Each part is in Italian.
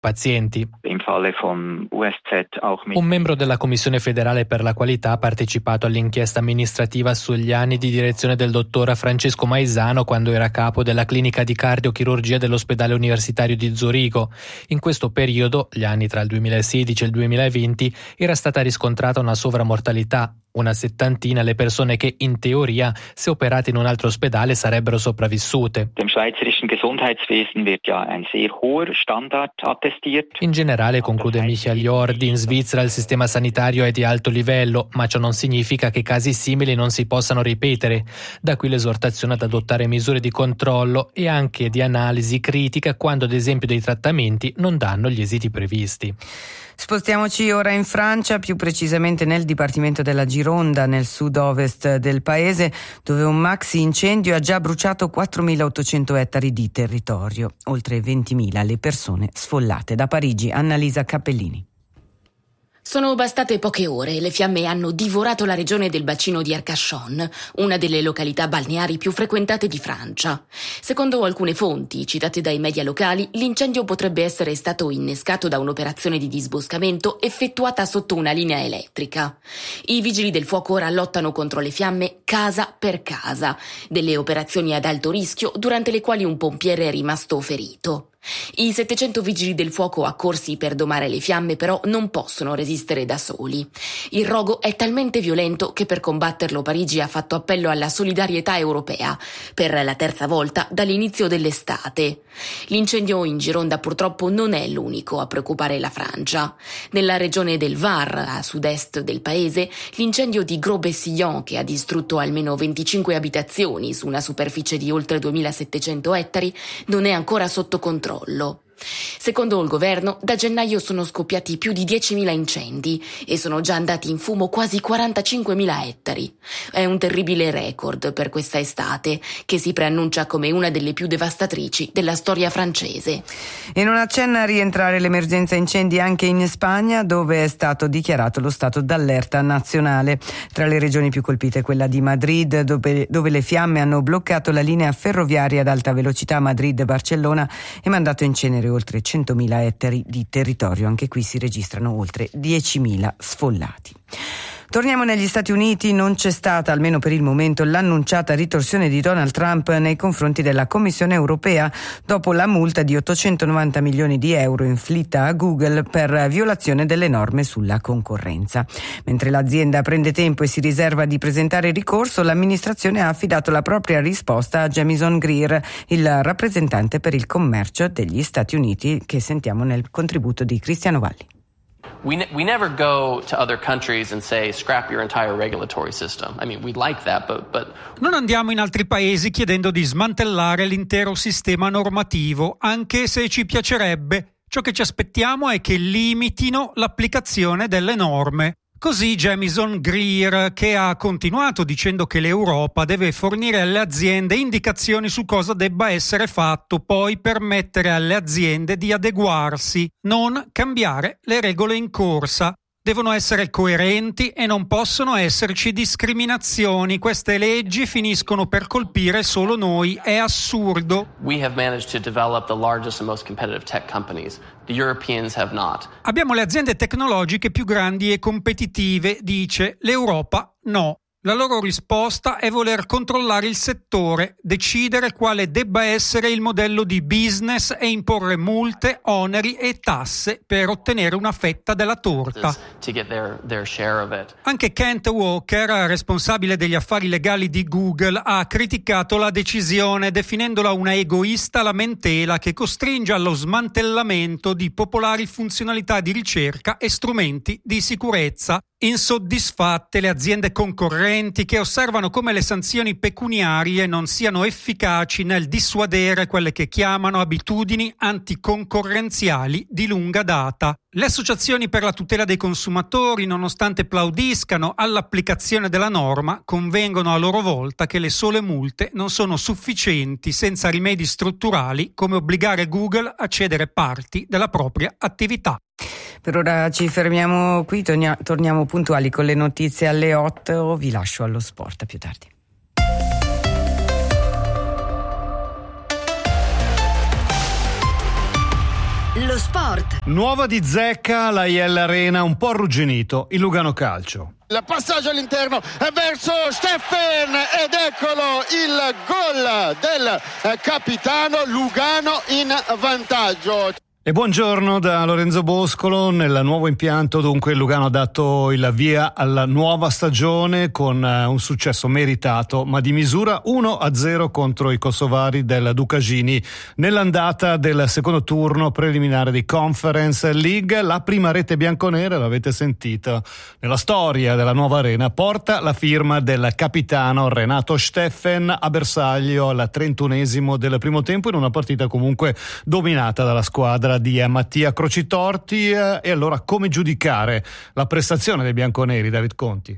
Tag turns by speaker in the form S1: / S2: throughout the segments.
S1: pazienti. Un membro della Commissione federale per la qualità ha partecipato all'inchiesta amministrativa sugli anni di direzione del dottor Francesco Maisano quando era capo della clinica di cardiochirurgia dell'ospedale universitario di Zurigo. In questo periodo, gli anni tra il 2016 e il 2020, era stata riscontrata una sovramortalità. Una settantina le persone che, in teoria, se operate in un altro ospedale, sarebbero sopravvissute. In generale, conclude Michael Jordi, in Svizzera il sistema sanitario è di alto livello, ma ciò non significa che casi simili non si possano ripetere. Da qui l'esortazione ad adottare misure di controllo e anche di analisi critica quando, ad esempio, dei trattamenti non danno gli esiti previsti.
S2: Spostiamoci ora in Francia, più precisamente nel dipartimento della Gironda, nel sud-ovest del paese, dove un maxi incendio ha già bruciato 4.800 ettari di territorio, oltre 20.000 le persone sfollate. Da Parigi, Annalisa Cappellini.
S3: Sono bastate poche ore e le fiamme hanno divorato la regione del bacino di Arcachon, una delle località balneari più frequentate di Francia. Secondo alcune fonti, citate dai media locali, l'incendio potrebbe essere stato innescato da un'operazione di disboscamento effettuata sotto una linea elettrica. I vigili del fuoco ora lottano contro le fiamme casa per casa, delle operazioni ad alto rischio durante le quali un pompiere è rimasto ferito. I 700 vigili del fuoco accorsi per domare le fiamme però non possono resistere da soli. Il rogo è talmente violento che per combatterlo Parigi ha fatto appello alla solidarietà europea per la terza volta dall'inizio dell'estate. L'incendio in Gironda purtroppo non è l'unico a preoccupare la Francia. Nella regione del Var, a sud-est del paese, l'incendio di Gros-Bessillon, che ha distrutto almeno 25 abitazioni su una superficie di oltre 2.700 ettari, non è ancora sotto controllo. Secondo il governo, da gennaio sono scoppiati più di 10.000 incendi e sono già andati in fumo quasi 45.000 ettari. È un terribile record per questa estate, che si preannuncia come una delle più devastatrici della storia francese.
S2: E non accenna a rientrare l'emergenza incendi anche in Spagna, dove è stato dichiarato lo stato d'allerta nazionale. Tra le regioni più colpite quella di Madrid, dove le fiamme hanno bloccato la linea ferroviaria ad alta velocità Madrid-Barcellona e mandato in cenere oltre 100.000 ettari di territorio. Anche qui si registrano oltre 10.000 sfollati. Torniamo negli Stati Uniti. Non c'è stata, almeno per il momento, l'annunciata ritorsione di Donald Trump nei confronti della Commissione europea dopo la multa di 890 milioni di euro inflitta a Google per violazione delle norme sulla concorrenza. Mentre l'azienda prende tempo e si riserva di presentare ricorso, l'amministrazione ha affidato la propria risposta a Jamison Greer, il rappresentante per il commercio degli Stati Uniti, che sentiamo nel contributo di Cristiano Valli.
S4: We never go to other countries and say scrap your entire regulatory system. I mean, we'd like that, but
S5: non andiamo in altri paesi chiedendo di smantellare l'intero sistema normativo, anche se ci piacerebbe. Ciò che ci aspettiamo è che limitino l'applicazione delle norme. Così Jamison Greer, che ha continuato dicendo che l'Europa deve fornire alle aziende indicazioni su cosa debba essere fatto, poi permettere alle aziende di adeguarsi, non cambiare le regole in corsa. Devono essere coerenti e non possono esserci discriminazioni. Queste leggi finiscono per colpire solo noi. È assurdo.
S4: We have managed to develop the largest and most competitive tech companies. The Europeans have not.
S5: Abbiamo le aziende tecnologiche più grandi e competitive, dice. L'Europa no. La loro risposta è voler controllare il settore, decidere quale debba essere il modello di business e imporre multe, oneri e tasse per ottenere una fetta della torta. Anche Kent Walker, responsabile degli affari legali di Google, ha criticato la decisione definendola una egoista lamentela che costringe allo smantellamento di popolari funzionalità di ricerca e strumenti di sicurezza. Insoddisfatte le aziende concorrenti che osservano come le sanzioni pecuniarie non siano efficaci nel dissuadere quelle che chiamano abitudini anticoncorrenziali di lunga data. Le associazioni per la tutela dei consumatori, nonostante plaudiscano all'applicazione della norma, convengono a loro volta che le sole multe non sono sufficienti senza rimedi strutturali come obbligare Google a cedere parti della propria attività.
S2: Per ora ci fermiamo qui, torniamo puntuali con le notizie alle 8. Vi lascio allo sport, a più tardi.
S6: Lo sport.
S7: Nuova di Zecca, la IL Arena, un po' arrugginito, il Lugano Calcio.
S8: Il passaggio all'interno verso Steffen ed eccolo il gol del capitano, Lugano in vantaggio.
S7: E buongiorno da Lorenzo Boscolo. Nel nuovo impianto dunque il Lugano ha dato il via alla nuova stagione con un successo meritato ma di misura 1-0 contro i kosovari del Dukashini nell'andata del secondo turno preliminare di Conference League. La prima rete bianconera, l'avete sentita, nella storia della nuova arena porta la firma del capitano Renato Steffen a bersaglio al 31esimo del primo tempo in una partita comunque dominata dalla squadra di Mattia Crocitorti. E allora come giudicare la prestazione dei bianconeri, David Conti?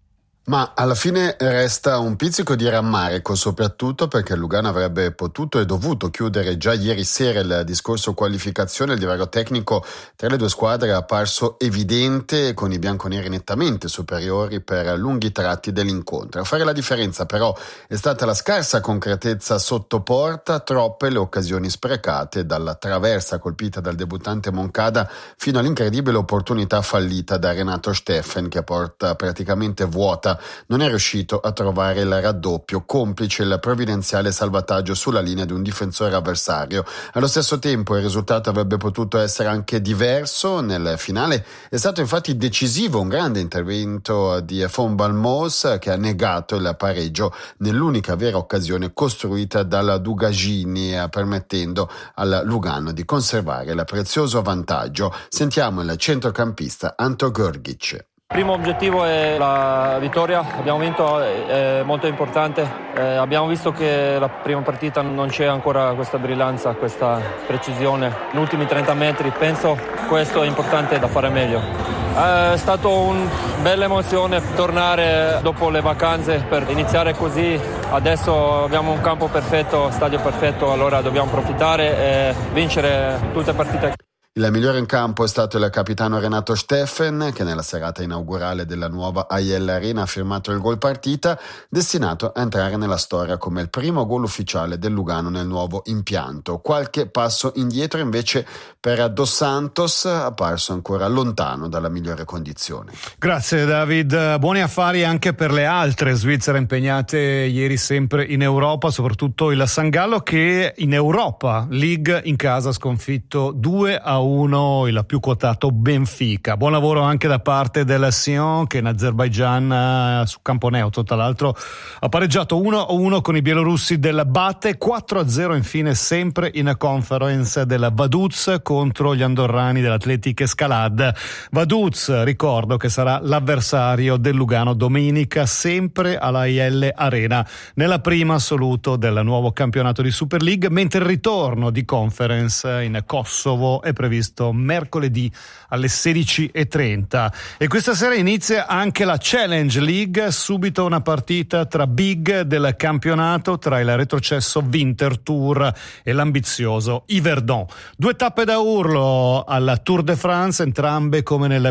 S9: Ma alla fine resta un pizzico di rammarico, soprattutto perché il Lugano avrebbe potuto e dovuto chiudere già ieri sera il discorso qualificazione. Il divario tecnico tra le due squadre è apparso evidente, con i bianconeri nettamente superiori per lunghi tratti dell'incontro. A fare la differenza però è stata la scarsa concretezza sotto porta, troppe le occasioni sprecate, dalla traversa colpita dal debuttante Moncada fino all'incredibile opportunità fallita da Renato Steffen, che a porta praticamente vuota non è riuscito a trovare il raddoppio, complice il provvidenziale salvataggio sulla linea di un difensore avversario. Allo stesso tempo il risultato avrebbe potuto essere anche diverso. Nel finale è stato infatti decisivo un grande intervento di Von Balmos, che ha negato il pareggio nell'unica vera occasione costruita dal Dukashini, permettendo al Lugano di conservare il prezioso vantaggio. Sentiamo il centrocampista Anto Gorgic.
S10: Il primo obiettivo è la vittoria, abbiamo vinto, è molto importante. Abbiamo visto che la prima partita non c'è ancora questa brillanza, questa precisione. Negli ultimi 30 metri penso questo è importante da fare meglio. È stata una bella emozione tornare dopo le vacanze per iniziare così. Adesso abbiamo un campo perfetto, stadio perfetto, allora dobbiamo approfittare e vincere tutte le partite.
S9: Il migliore in campo è stato il capitano Renato Steffen, che nella serata inaugurale della nuova AIL Arena ha firmato il gol partita, destinato a entrare nella storia come il primo gol ufficiale del Lugano nel nuovo impianto. Qualche passo indietro invece per Dos Santos, apparso ancora lontano dalla migliore condizione.
S7: Grazie David, buoni affari anche per le altre svizzere impegnate ieri sempre in Europa, soprattutto il San Gallo, che in Europa League in casa ha sconfitto 2-1 il più quotato Benfica. Buon lavoro anche da parte del Sion, che in Azerbaigian su campo neutro tra l'altro ha pareggiato 1-1 con i bielorussi del Bate. 4-0 infine sempre in Conference del Vaduz contro gli andorrani dell'Atletic Escalade. Vaduz, ricordo che sarà l'avversario del Lugano domenica sempre alla IL Arena nella prima assoluto del nuovo campionato di Super League, mentre il ritorno di Conference in Kosovo è previsto mercoledì alle 16:30. E questa sera inizia anche la Challenge League, subito una partita tra big del campionato, tra il retrocesso Winter Tour e l'ambizioso Yverdon. Due tappe da urlo al Tour de France, entrambe come nel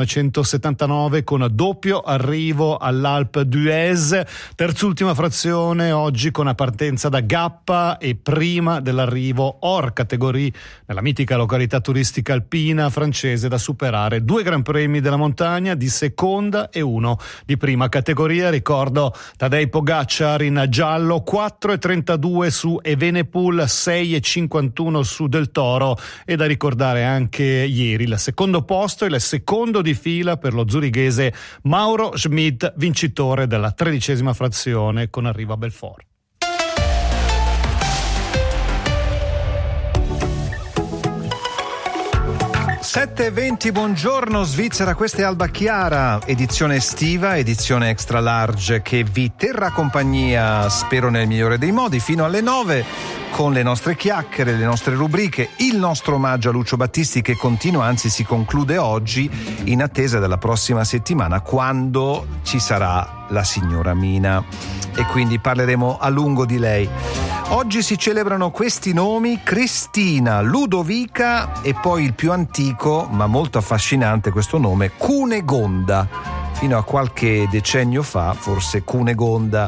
S7: 1979 con doppio arrivo all'Alpe d'Huez, terzultima frazione oggi con una partenza da Gappa e prima dell'arrivo hors categorie nella mitica località turistica alpina francese da superare. 2 Gran Premi della montagna di seconda e 1 di prima categoria. Ricordo Tadej Pogacar in giallo, 4:32 su Evenepoel, 6:51 su Del Toro, e da ricordare anche ieri il secondo posto, il secondo di fila per lo zurighese Mauro Schmid, vincitore della 13ª frazione con arrivo a Belfort.
S11: 7:20, buongiorno Svizzera, questa è Alba Chiara, edizione estiva, edizione extra large che vi terrà compagnia, spero nel migliore dei modi, fino alle 9 con le nostre chiacchiere, le nostre rubriche, il nostro omaggio a Lucio Battisti che continua, anzi si conclude oggi, in attesa della prossima settimana quando ci sarà la signora Mina e quindi parleremo a lungo di lei. Oggi si celebrano questi nomi: Cristina, Ludovica e poi il più antico ma molto affascinante questo nome, Cunegonda. Fino a qualche decennio fa forse Cunegonda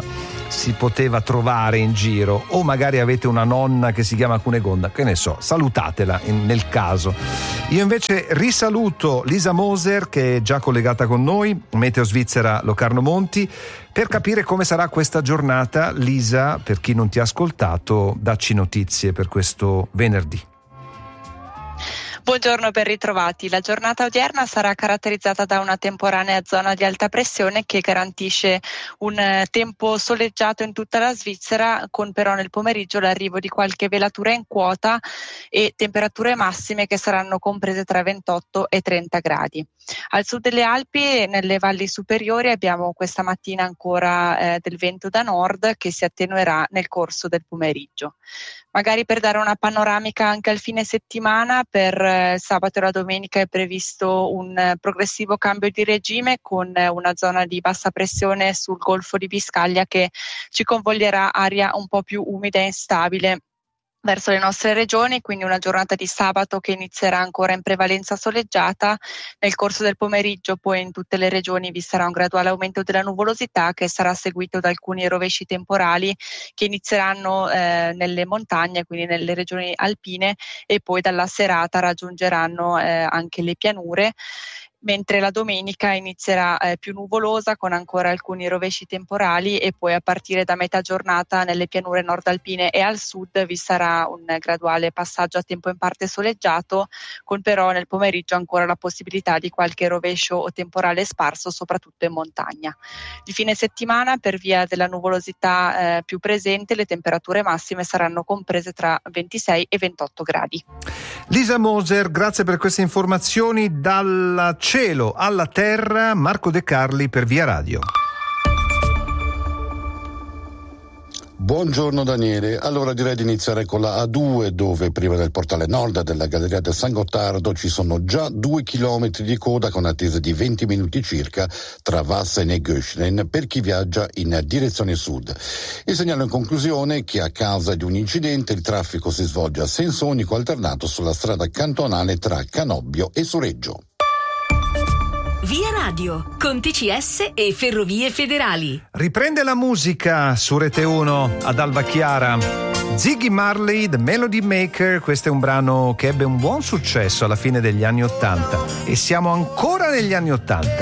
S11: si poteva trovare in giro, o magari avete una nonna che si chiama Cunegonda, che ne so, salutatela nel caso. Io invece risaluto Lisa Moser, che è già collegata con noi, Meteo Svizzera Locarno Monti, per capire come sarà questa giornata. Lisa, per chi non ti ha ascoltato, dacci notizie per questo venerdì.
S6: Buongiorno, ben ritrovati. La giornata odierna sarà caratterizzata da una temporanea zona di alta pressione che garantisce un tempo soleggiato in tutta la Svizzera, con però nel pomeriggio l'arrivo di qualche velatura in quota e temperature massime che saranno comprese tra 28 e 30 gradi. Al sud delle Alpi e nelle valli superiori abbiamo questa mattina ancora del vento da nord che si attenuerà nel corso del pomeriggio. Magari per dare una panoramica anche al fine settimana, per sabato e la domenica è previsto un progressivo cambio di regime con una zona di bassa pressione sul Golfo di Biscaglia che ci convoglierà aria un po' più umida e instabile verso le nostre regioni, quindi una giornata di sabato che inizierà ancora in prevalenza soleggiata. Nel corso del pomeriggio poi in tutte le regioni vi sarà un graduale aumento della nuvolosità che sarà seguito da alcuni rovesci temporali che inizieranno nelle montagne, quindi nelle regioni alpine, e poi dalla serata raggiungeranno anche le pianure. Mentre la domenica inizierà più nuvolosa con ancora alcuni rovesci temporali e poi a partire da metà giornata nelle pianure nordalpine e al sud vi sarà un graduale passaggio a tempo in parte soleggiato, con però nel pomeriggio ancora la possibilità di qualche rovescio o temporale sparso soprattutto in montagna. Di fine settimana, per via della nuvolosità più presente, le temperature massime saranno comprese tra 26 e 28 gradi.
S11: Lisa Moser, grazie per queste informazioni. Dal cielo alla terra, Marco De Carli per Via Radio.
S9: Buongiorno Daniele, allora direi di iniziare con la A2, dove prima del portale nord della Galleria del San Gottardo ci sono già 2 chilometri di coda con attesa di 20 minuti circa tra Wassen e Göschlen per chi viaggia in direzione sud. E segnalo in conclusione che a causa di un incidente il traffico si svolge a senso unico alternato sulla strada cantonale tra Canobbio e Soreggio.
S12: Via Radio, con TCS e Ferrovie Federali.
S11: Riprende la musica su Rete 1 ad Alba Chiara. Ziggy Marley, The Melody Maker, questo è un brano che ebbe un buon successo alla fine degli anni '80 e siamo ancora negli anni '80.